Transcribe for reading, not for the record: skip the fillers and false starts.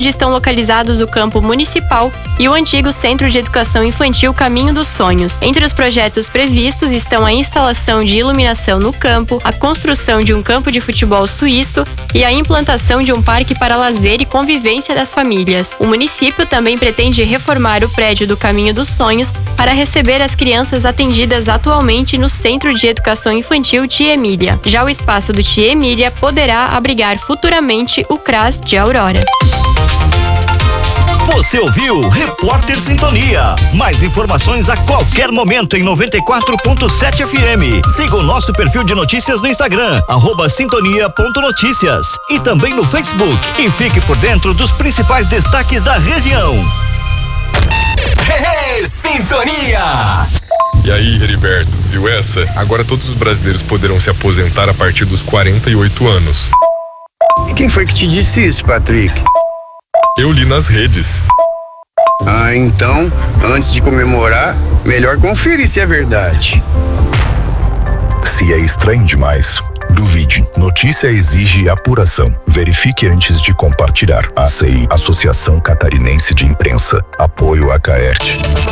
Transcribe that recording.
onde estão localizados o campo municipal e o antigo Centro de Educação Infantil Caminho dos Sonhos. Entre os projetos previstos estão a instalação de iluminação no campo, a construção de um campo de futebol suíço e a implantação de um parque para lazer e convivência das famílias. O município também pretende reformar o prédio do Caminho dos Sonhos para receber as crianças atendidas atualmente no Centro de Educação Infantil Tia Emília. Já o espaço do Tia Emília poderá abrigar futuramente o CRAS de Aurora. Você ouviu Repórter Sintonia. Mais informações a qualquer momento em 94.7 FM. Siga o nosso perfil de notícias no Instagram, @sintonia.noticias, e também no Facebook. E fique por dentro dos principais destaques da região. Sintonia! E aí, Heriberto, viu essa? Agora todos os brasileiros poderão se aposentar a partir dos 48 anos. E quem foi que te disse isso, Patrick? Eu li nas redes. Ah, então, antes de comemorar, melhor conferir se é verdade. Se é estranho demais, duvide. Notícia exige apuração. Verifique antes de compartilhar. ACI, Associação Catarinense de Imprensa. Apoio a Caerte.